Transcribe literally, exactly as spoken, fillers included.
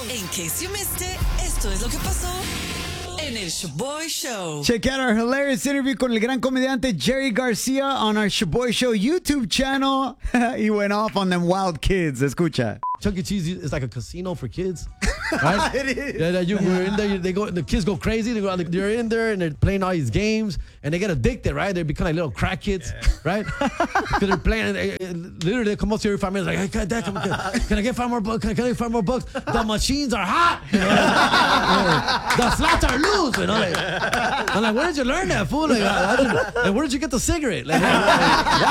In case you missed it, esto es lo que pasó en el Shaboy Show. Check out our hilarious interview con el gran comediante Jerry Garcia on our Shaboy Show YouTube channel. He went off on them wild kids. Escucha. Chuck E. Cheese is like a casino for kids, right? It is. Yeah, you were in there. They go. The kids go crazy. They go. They're in there and they're playing all these games, and they get addicted, right? They become like little crack kids, yeah. Right? Because they're playing. They, literally, they come up to your family like, "Hey, can, Dad, can, can, can I get five more bucks? Can, can I get five more bucks? The machines are hot. You know, the slots are loose. You know, like, I'm like, where did you learn that, fool? Like, I, I like, where did you get the cigarette? Like,